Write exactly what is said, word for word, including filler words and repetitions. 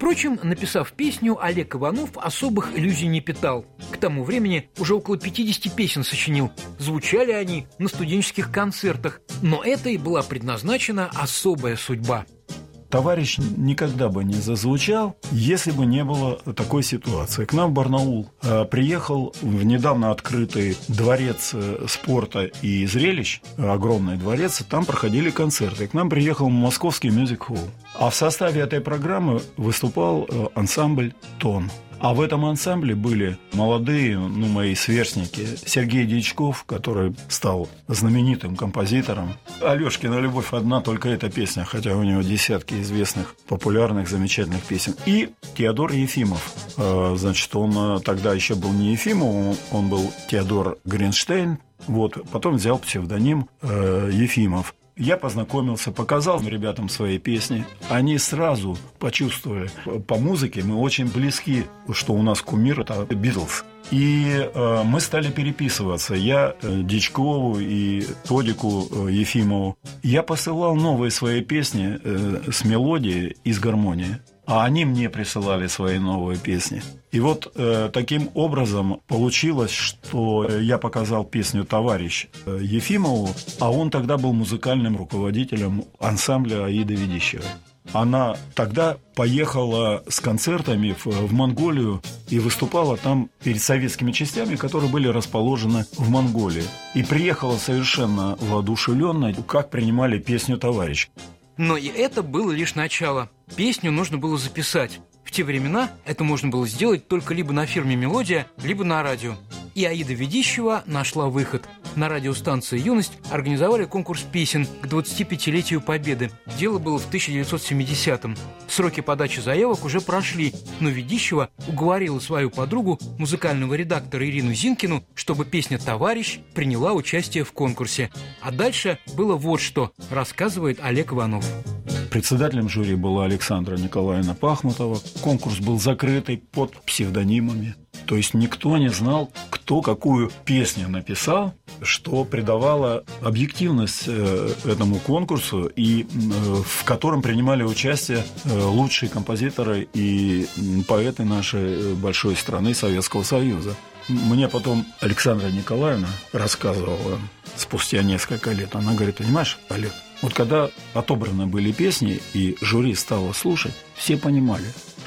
Впрочем, написав песню, Олег Иванов особых иллюзий не питал. К тому времени уже около пятидесяти песен сочинил. Звучали они на студенческих концертах, но этой была предназначена особая судьба. «Товарищ» никогда бы не зазвучал, если бы не было такой ситуации. К нам в Барнаул э, приехал в недавно открытый дворец спорта и зрелищ, огромный дворец, там проходили концерты. К нам приехал московский мюзик-холл. А в составе этой программы выступал э, ансамбль «Тон». А в этом ансамбле были молодые, ну, мои сверстники. Сергей Дьячков, который стал знаменитым композитором. «Алёшкина любовь одна», только эта песня, хотя у него десятки известных, популярных, замечательных песен. И Теодор Ефимов. Значит, он тогда еще был не Ефимов, он был Теодор Гринштейн. Вот, потом взял псевдоним Ефимов. Я познакомился, показал ребятам свои песни. Они сразу почувствовали. По музыке мы очень близки, что у нас кумир – это Битлз. И э, мы стали переписываться. Я э, Дьячкову и Тодику э, Ефимову. Я посылал новые свои песни э, с мелодией и с гармонией. А они мне присылали свои новые песни. И вот э, таким образом получилось, что я показал песню «Товарищ» Ефимову, а он тогда был музыкальным руководителем ансамбля Аиды Ведищевой. Она тогда поехала с концертами в, в Монголию и выступала там перед советскими частями, которые были расположены в Монголии. И приехала совершенно воодушевленная, как принимали песню «Товарищ». Но и это было лишь начало. Песню нужно было записать. В те времена это можно было сделать только либо на фирме «Мелодия», либо на радио. И Аида Ведищева нашла выход. На радиостанции «Юность» организовали конкурс песен к двадцатипятилетию Победы. Дело было в тысяча девятьсот семидесятом. Сроки подачи заявок уже прошли, но Ведищева уговорила свою подругу, музыкального редактора Ирину Зинкину, чтобы песня «Товарищ» приняла участие в конкурсе. А дальше было вот что, рассказывает Олег Иванов. Председателем жюри была Александра Николаевна Пахмутова. Конкурс был закрытый под псевдонимами. То есть никто не знал, кто какую песню написал, что придавало объективность этому конкурсу, и в котором принимали участие лучшие композиторы и поэты нашей большой страны Советского Союза. Мне потом Александра Николаевна рассказывала спустя несколько лет. Она говорит: понимаешь, Олег, вот когда отобраны были песни и жюри стало слушать, все понимали –